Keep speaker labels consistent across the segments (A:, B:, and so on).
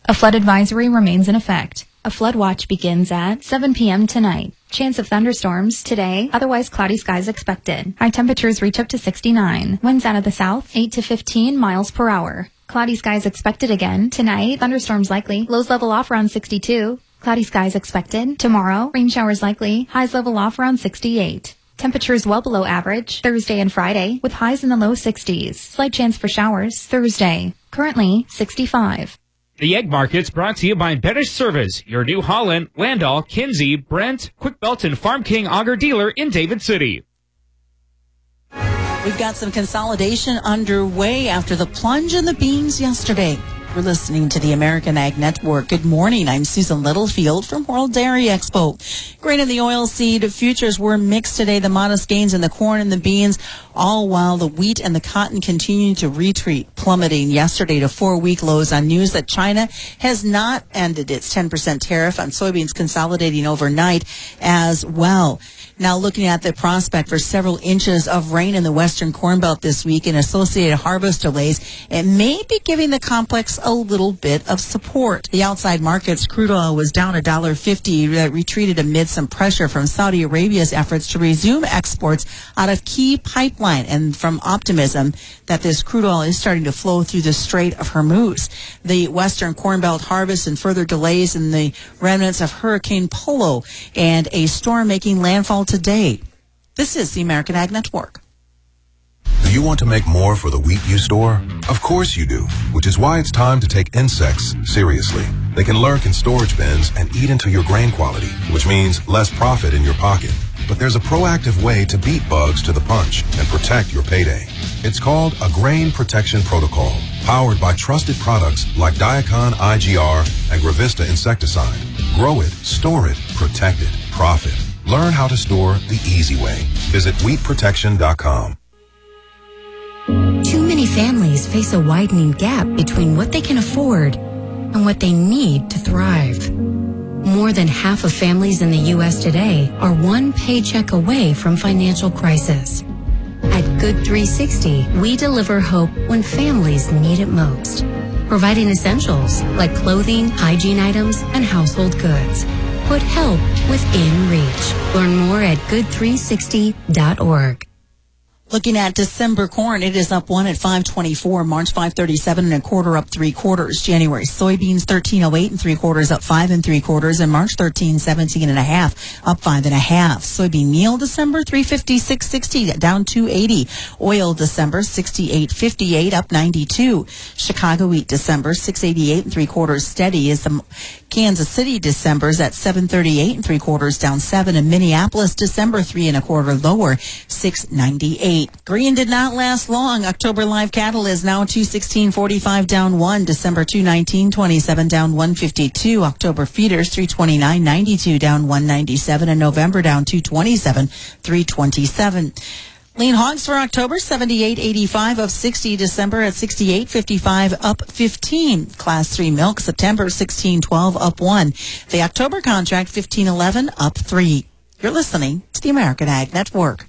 A: A flood advisory remains in effect. A flood watch begins at 7 p.m. tonight. Chance of thunderstorms today, otherwise cloudy skies expected. High temperatures reach up to 69. Winds out of the south, 8 to 15 miles per hour. Cloudy skies expected again. Tonight, thunderstorms likely. Lows level off around 62. Cloudy skies expected. Tomorrow, rain showers likely. Highs level off around 68. Temperatures well below average Thursday and Friday, with highs in the low 60s. Slight chance for showers Thursday. Currently, 65.
B: The Egg Market's brought to you by Better Service, your New Holland, Landau, Kinsey, Brent, Quick Belt, and Farm King Auger dealer in David City.
C: We've got some consolidation underway after the plunge in the beans yesterday. We're listening to the American Ag Network. Good morning. I'm Susan Littlefield from World Dairy Expo. Grain and the oilseed futures were mixed today. The modest gains in the corn and the beans, all while the wheat and the cotton continued to retreat, plummeting yesterday to 4-week lows on news that China has not ended its 10% tariff on soybeans, consolidating overnight as well. Now looking at the prospect for several inches of rain in the western Corn Belt this week and associated harvest delays, it may be giving the complex a little bit of support. The outside markets, crude oil was down $1.50, that retreated amid some pressure from Saudi Arabia's efforts to resume exports out of key pipeline and from optimism that this crude oil is starting to flow through the Strait of Hormuz. The western Corn Belt harvest and further delays in the remnants of Hurricane Polo and a storm making landfall today. This is the American Ag Network.
D: Do you want to make more for the wheat you store? Of course you do, which is why it's time to take insects seriously. They can lurk in storage bins and eat into your grain quality, which means less profit in your pocket. But there's a proactive way to beat bugs to the punch and protect your payday. It's called a Grain Protection Protocol, powered by trusted products like Diacon IGR and Gravista insecticide. Grow it, store it, protect it, profit. Learn how to store the easy way. Visit wheatprotection.com.
E: Too many families face a widening gap between what they can afford and what they need to thrive. More than half of families in the U.S. today are one paycheck away from financial crisis. At Good 360, we deliver hope when families need it most, providing essentials like clothing, hygiene items, and household goods. Put help within reach. Learn more at good360.org.
C: Looking at December corn, it is up 1 at 5.24, March 5.37 1/4, up 3/4. January soybeans 13.08 3/4, up 5 3/4, and March 13.17 1/2, up 5 1/2. Soybean meal December 356.60, down 2.80. Oil December 68.58, up 92. Chicago wheat December 6.88 3/4, steady is the Kansas City December's at 7.38 3/4, down 7, and Minneapolis December 3 1/4, lower 6.98. Green did not last long. October live cattle is now 216.45, down 1. December 219.27, down 152. October feeders 329.92, down 197, and November down 227, 327. Lean hogs for October, 78.85, up 60. December at 68.55, up 15. Class 3 milk, September 16.12, up 1. The October contract, 15.11, up 3. You're listening to the American Ag Network.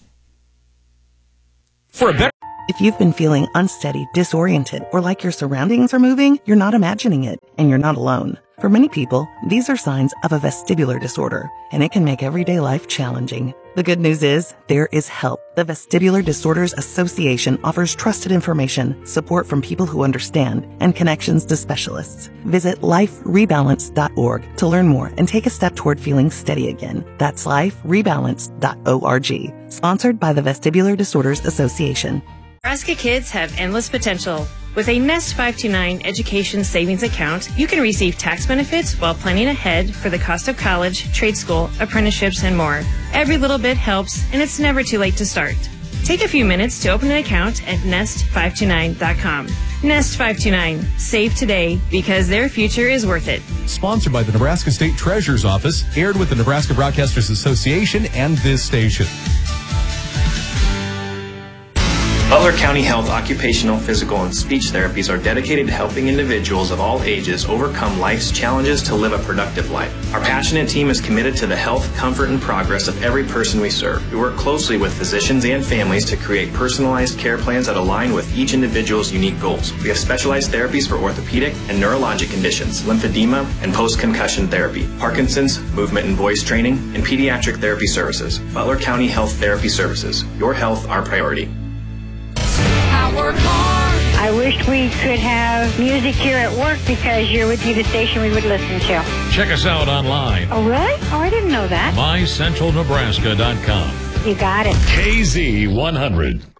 F: If you've been feeling unsteady, disoriented, or like your surroundings are moving, you're not imagining it, and you're not alone. For many people, these are signs of a vestibular disorder, and it can make everyday life challenging. The good news is, there is help. The Vestibular Disorders Association offers trusted information, support from people who understand, and connections to specialists. Visit liferebalance.org to learn more and take a step toward feeling steady again. That's liferebalance.org. Sponsored by the Vestibular Disorders Association.
G: Nebraska kids have endless potential. With a Nest 529 education savings account, you can receive tax benefits while planning ahead for the cost of college, trade school, apprenticeships, and more. Every little bit helps, and it's never too late to start. Take a few minutes to open an account at nest529.com. Nest 529. Save today because their future is worth it.
H: Sponsored by the Nebraska State Treasurer's Office, aired with the Nebraska Broadcasters Association and this station.
I: Butler County Health Occupational, Physical, and Speech Therapies are dedicated to helping individuals of all ages overcome life's challenges to live a productive life. Our passionate team is committed to the health, comfort, and progress of every person we serve. We work closely with physicians and families to create personalized care plans that align with each individual's unique goals. We have specialized therapies for orthopedic and neurologic conditions, lymphedema, and post-concussion therapy, Parkinson's, movement and voice training, and pediatric therapy services. Butler County Health Therapy Services. Your health, our priority.
J: I wish we could have music here at work because you would be the station we would listen to.
K: Check us out online.
J: Oh, really? Oh, I didn't know that.
K: MyCentralNebraska.com.
J: You got it.
K: KZ100.